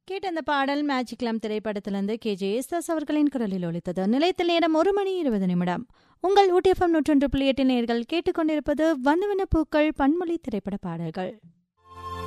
கேட்ட அந்த பாடல் மேஜிக்லாம் திரைப்படத்திலிருந்து KJ யேசுதாஸ் அவர்களின் குரலில் ஒலித்தது. நிலையத்தில் நேரம் 1:20. உங்கள் ஊட்டி FM 101.8 நேயர்கள் கேட்டுக்கொண்டிருப்பது வண்ண வண்ண பூக்கள் பன்மொழி திரைப்பட பாடல்கள்.